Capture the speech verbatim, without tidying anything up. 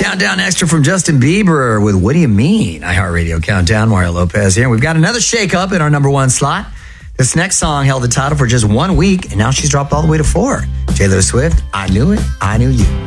Countdown Extra from Justin Bieber with What Do You Mean? iHeartRadio Countdown. Mario Lopez here. We've got another shake-up in our number one slot. This next song held the title for just one week, and now she's dropped all the way to four. Taylor Swift, I Knew It, I Knew You.